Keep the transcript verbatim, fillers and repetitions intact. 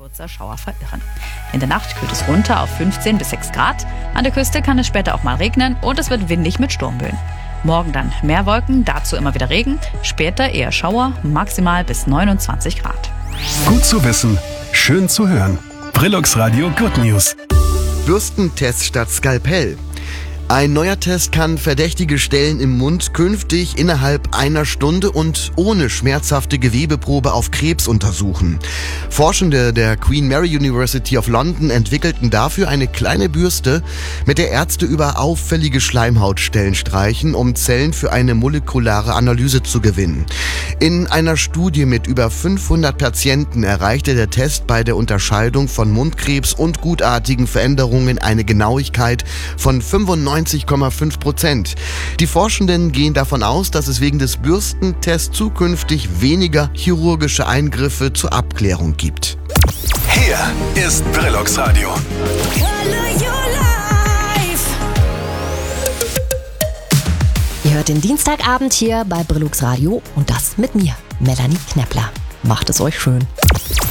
kurzer Schauer verirren. In der Nacht kühlt es runter auf fünfzehn bis sechs Grad. An der Küste kann es später auch mal regnen und es wird windig mit Sturmböen. Morgen dann mehr Wolken, dazu immer wieder Regen. Später eher Schauer, maximal bis neunundzwanzig Grad. Gut zu wissen, schön zu hören. Brillux Radio Good News. Bürstentest statt Skalpell. Ein neuer Test kann verdächtige Stellen im Mund künftig innerhalb einer Stunde und ohne schmerzhafte Gewebeprobe auf Krebs untersuchen. Forschende der Queen Mary University of London entwickelten dafür eine kleine Bürste, mit der Ärzte über auffällige Schleimhautstellen streichen, um Zellen für eine molekulare Analyse zu gewinnen. In einer Studie mit über fünfhundert Patienten erreichte der Test bei der Unterscheidung von Mundkrebs und gutartigen Veränderungen eine Genauigkeit von fünfundneunzig Komma fünf Prozent. Die Forschenden gehen davon aus, dass es wegen des Bürstentests zukünftig weniger chirurgische Eingriffe zur Abklärung gibt. Hier ist Brillux Radio. Ihr hört den Dienstagabend hier bei Brillux Radio und das mit mir, Melanie Knäppler. Macht es euch schön.